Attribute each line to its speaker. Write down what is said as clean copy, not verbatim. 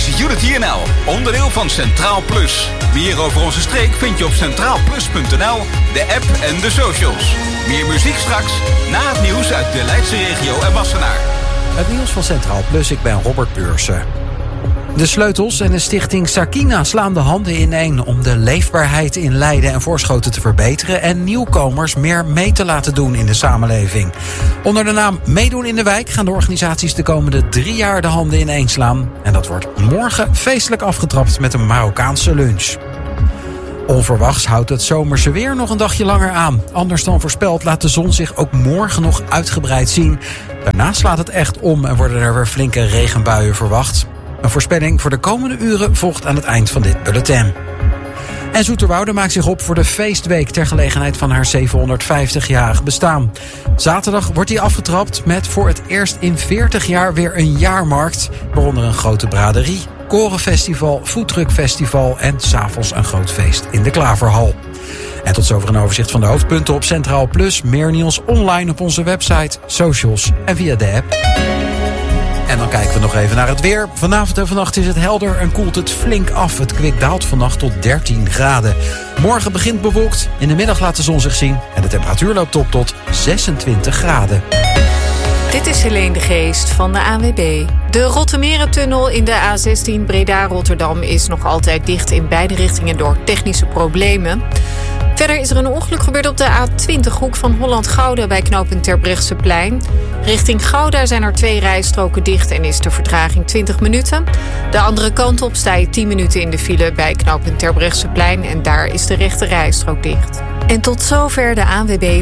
Speaker 1: is Unity NL, onderdeel van Centraal Plus. Meer over onze streek vind je op centraalplus.nl, de app en de socials. Meer muziek straks, na het nieuws uit de Leidse regio en Wassenaar.
Speaker 2: Het nieuws van Centraal Plus, ik ben Robert Beursen. De Sleutels en de stichting Sakina slaan de handen ineen om de leefbaarheid in Leiden en Voorschoten te verbeteren en nieuwkomers meer mee te laten doen in de samenleving. Onder de naam Meedoen in de Wijk gaan de organisaties de komende 3 jaar de handen ineen slaan. En dat wordt morgen feestelijk afgetrapt met een Marokkaanse lunch. Onverwachts houdt het zomerse weer nog een dagje langer aan. Anders dan voorspeld laat de zon zich ook morgen nog uitgebreid zien. Daarna slaat het echt om en worden er weer flinke regenbuien verwacht. Een voorspelling voor de komende uren volgt aan het eind van dit bulletin. En Zoeterwoude maakt zich op voor de feestweek ter gelegenheid van haar 750-jarig bestaan. Zaterdag wordt die afgetrapt met voor het eerst in 40 jaar weer een jaarmarkt. Waaronder een grote braderie, korenfestival, foodtruckfestival en 's avonds een groot feest in de Klaverhal. En tot zover een overzicht van de hoofdpunten op Centraal Plus. Meer nieuws online op onze website, socials en via de app. En dan kijken we nog even naar het weer. Vanavond en vannacht is het helder en koelt het flink af. Het kwik daalt vannacht tot 13 graden. Morgen begint bewolkt. In de middag laat de zon zich zien. En de temperatuur loopt op tot 26 graden.
Speaker 3: Dit is Helene de Geest van de ANWB. De Rottermerentunnel in de A16 Breda-Rotterdam is nog altijd dicht in beide richtingen door technische problemen. Verder is er een ongeluk gebeurd op de A20 hoek van Holland-Gouda bij knooppunt Terbrechtseplein. Richting Gouda zijn er 2 rijstroken dicht en is de vertraging 20 minuten. De andere kant op sta je 10 minuten in de file bij knooppunt Terbrechtseplein en daar is de rechte rijstrook dicht. En tot zover de ANWB